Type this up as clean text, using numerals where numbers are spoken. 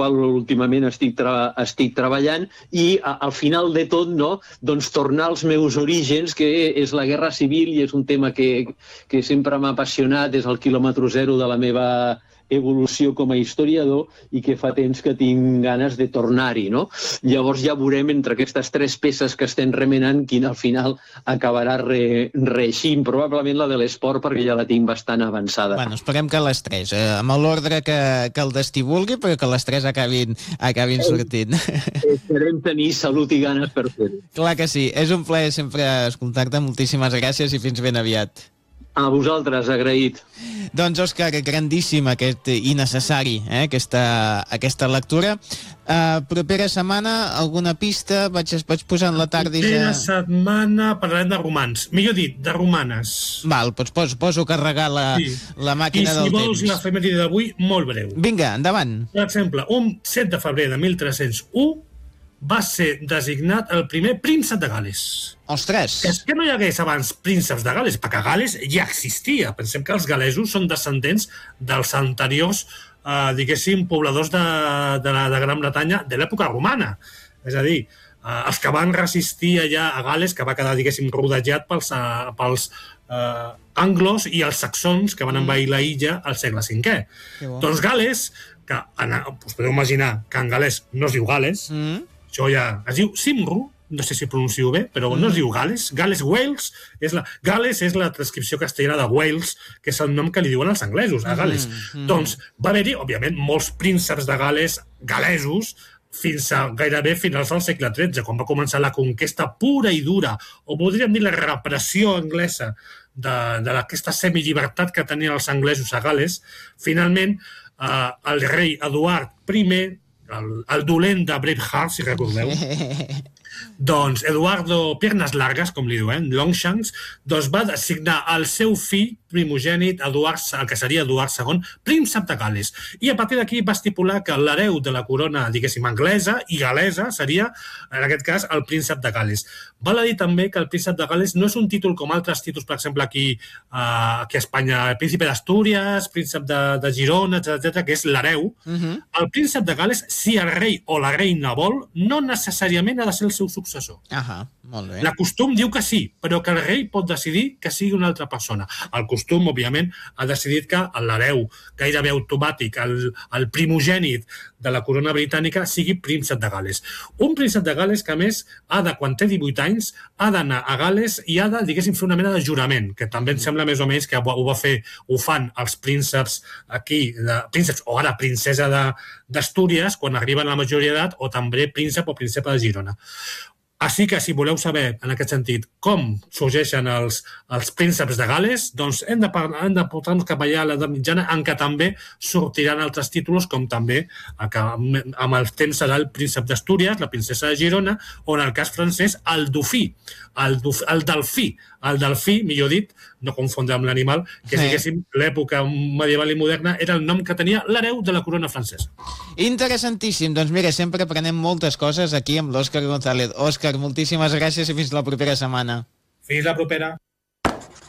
qual últimament estic treballant, i al final de tot, no, doncs tornar als meus orígens, que és la Guerra Civil, i és un tema que sempre m'ha apassionat des del quilòmetre zero de la meva evolució com a historiador, i que fa temps que tinc ganes de tornar-hi, no? Llavors ja veurem entre aquestes tres peces que estem remenant quina al final acabarà reeixint, probablement la de l'esport, perquè ja la tinc bastant avançada. Bueno, esperem que les tres, amb l'ordre que el destí vulgui, però que les tres acabin sortint. Esperem tenir salut i ganes per fer-ho. Clar que sí, és un plaer sempre escoltar-te, moltíssimes gràcies i fins ben aviat. A vosaltres, agraït. Doncs, Òscar, grandíssim i necessari, aquesta lectura. Propera setmana, alguna pista? Vaig posant la tarda... Propera setmana parlarem de romans. Millor dit, de romanes. Val, doncs poso a carregar la màquina del temps. I si vols l'efemèride d'avui, molt breu. Vinga, endavant. Per exemple, un 7 de febrer de 1301 va ser designat el primer príncep de Gal·les. Ostres! És que no hi hagués abans prínceps de Gal·les, perquè Gal·les ja existia. Pensem que els gal·lesos són descendents dels anteriors, diguéssim, pobladors de Gran Bretanya de l'època romana. És a dir, els que van resistir allà a Gal·les, que va quedar, diguéssim, rodejat pels anglos i els saxons que van envair la illa al segle V. Doncs Gal·les, que us podeu imaginar que en gal·lès no es diu Gal·les, això ja es diu Cymru, no sé si pronuncio bé, però no es diu Gal·les. Gal·les Gal·les és la transcripció castellana de Wales, que és el nom que li diuen els anglesos, a Gal·les. Doncs va haver-hi, òbviament, molts prínceps de Gal·les gal·lesos gairebé finals del segle XIII, quan va començar la conquesta pura i dura, o podríem dir la repressió anglesa d'aquesta semillibertat que tenien els anglesos a Gal·les. Finalment, el rei Eduard I, el dolent de Braveheart, si recordeu, doncs Eduardo Piernas Largas, com li diuen, Longshanks, doncs va designar el seu fill primogènit, el que seria Eduard II, príncep de Gal·les. I a partir d'aquí va estipular que l'hereu de la corona, diguéssim, anglesa i gal·lesa seria, en aquest cas, el príncep de Gal·les. Val a dir també que el príncep de Gal·les no és un títol com altres títols, per exemple, aquí a Espanya, el príncipe d'Astúries, príncep de Girona, etc., que és l'hereu. El príncep de Gal·les, si el rei o la reina vol, no necessàriament ha de ser el seu successor. Molt bé. La costum diu que sí, però que el rei pot decidir que sigui una altra persona. El costum, òbviament, ha decidit que l'hereu gairebé automàtic, el primogènit de la corona britànica, sigui príncep de Gal·les. Un príncep de Gal·les que, a més, quan té 18 anys, ha d'anar a Gal·les i ha de, diguéssim, fer una mena de jurament, que també em sembla més o menys que ho fan els prínceps aquí, prínceps o ara princesa d'Astúries, quan arriben a la majoria d'edat, o també príncep o príncipe de Girona. Així que, si voleu saber, en aquest sentit, com sorgeixen els prínceps de Gal·les, doncs hem de portar-nos cap allà a l'edat mitjana, en què també sortiran altres títols, com també amb el temps serà el príncep d'Astúries, la princesa de Girona, o en el cas francès, el dofí, el delfí, millor dit, no confondre amb l'animal, que diguéssim, l'època medieval i moderna era el nom que tenia l'hereu de la corona francesa. Interessantíssim. Doncs mira, sempre aprenem moltes coses aquí amb l'Òscar González. Òscar, moltíssimes gràcies i fins la propera setmana. Fins la propera.